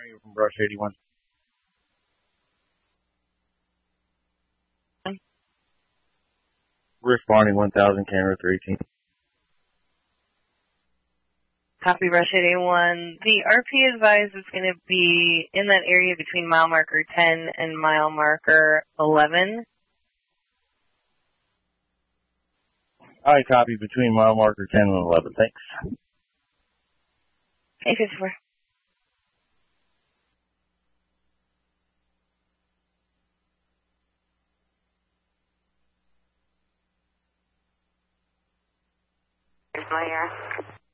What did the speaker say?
Mario from Brush 81. Rick Barney 1000, camera 318. Copy, Brush 81. The RP advised is going to be in that area between mile marker 10 and mile marker 11. I copy between mile marker 10 and 11. Thanks. 854. Here's my air.